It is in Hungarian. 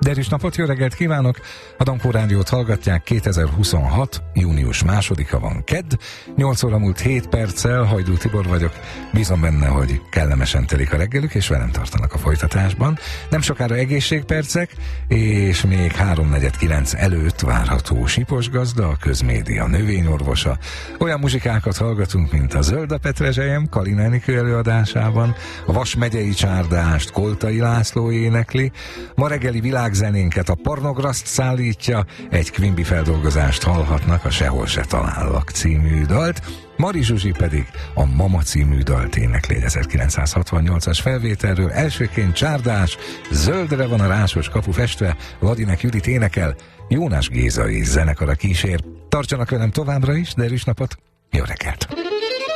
Derűs napot, jó reggelt kívánok! A Dankó Rádiót hallgatják, 2026. június 2-a van, kedd, 8 óra múlt 7 perccel, Hajdú Tibor vagyok, bízom benne, hogy kellemesen telik a reggelük, és velem tartanak a folytatásban. Nem sokára egészségpercek, és még 3:49 előtt várható Sipos Gazda, a Közmédia növényorvosa. Olyan muzsikákat hallgatunk, mint a Zöld a Petrezselyem Kalin Enikő előadásában, a Vas megyei csárdást Koltai László énekli, ma reggeli világzenénket a Pornograszt szállítja, egy Quimby feldolgozást hallhatnak, a Sehol se talállak című dalt, Mari Zsuzsi pedig a Mama című dalt énekli egy 1968-as felvételről. Elsőként csárdás, zöldre van a rásos kapu festve, Ladinek Judit énekel, Jónás Géza és zenekara kísér. Tartsanak velem továbbra is, derűs napot, jó reggelt!